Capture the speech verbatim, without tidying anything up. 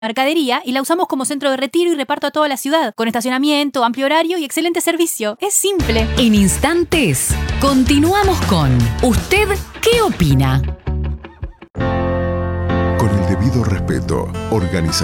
mercadería y la usamos como centro de retiro y reparto a toda la ciudad, con estacionamiento, amplio horario y excelente servicio. Es simple. En instantes, continuamos con ¿Usted qué opina? Con el debido respeto, organización.